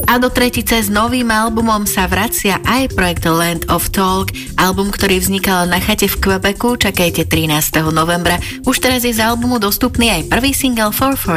A do tretice s novým albumom sa vracia aj projekt Land of Talk, album, ktorý vznikal na chate v Quebecu, čakajte 13. novembra. Už teraz je z albumu dostupný aj prvý single For